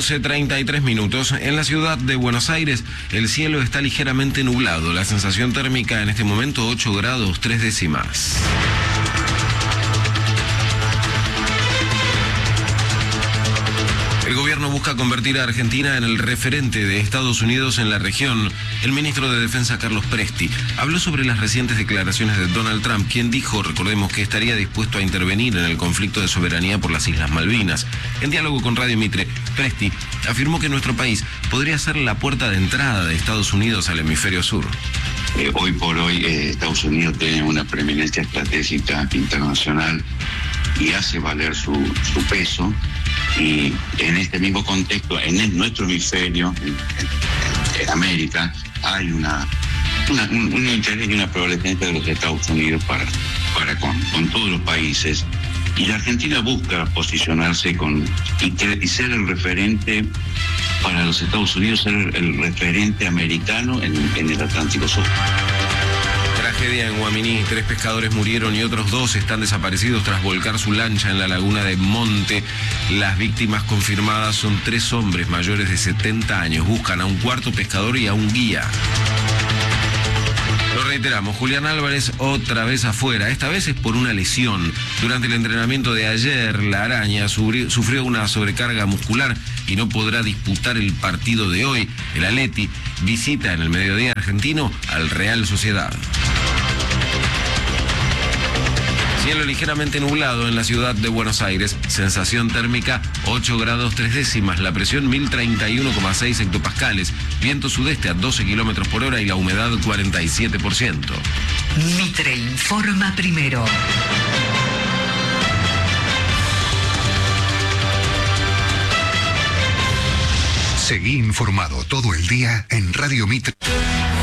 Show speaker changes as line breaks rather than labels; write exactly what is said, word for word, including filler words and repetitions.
once treinta y tres minutos. En la ciudad de Buenos Aires, el cielo está ligeramente nublado. La sensación térmica en este momento ocho grados tres décimas. El gobierno busca convertir a Argentina en el referente de Estados Unidos en la región. El ministro de Defensa, Carlos Presti, habló sobre las recientes declaraciones de Donald Trump, quien dijo, recordemos, que estaría dispuesto a intervenir en el conflicto de soberanía por las Islas Malvinas. En diálogo con Radio Mitre, Presti afirmó que nuestro país podría ser la puerta de entrada de Estados Unidos al hemisferio sur.
Eh, hoy por hoy eh, Estados Unidos tiene una preeminencia estratégica internacional y hace valer su, su peso. Y en este mismo contexto, en el, nuestro hemisferio, en, en, en América, hay una, una, un, un interés y una prevalecencia de los Estados Unidos para, para con, con todos los países. Y la Argentina busca posicionarse con y, y ser el referente para los Estados Unidos, ser el, el referente americano en, en el Atlántico Sur.
Tragedia en Guaminí, tres pescadores murieron y otros dos están desaparecidos tras volcar su lancha en la laguna de Monte. Las víctimas confirmadas son tres hombres mayores de setenta años. Buscan a un cuarto pescador y a un guía. Lo reiteramos, Julián Álvarez otra vez afuera, esta vez es por una lesión. Durante el entrenamiento de ayer, la araña sufrió una sobrecarga muscular y no podrá disputar el partido de hoy. El Atleti visita en el mediodía argentino al Real Sociedad. Cielo ligeramente nublado en la ciudad de Buenos Aires, sensación térmica ocho grados tres décimas, la presión mil treinta y uno coma seis hectopascales, viento sudeste a doce kilómetros por hora y la humedad cuarenta y siete por ciento.
Mitre informa primero.
Seguí informado todo el día en Radio Mitre.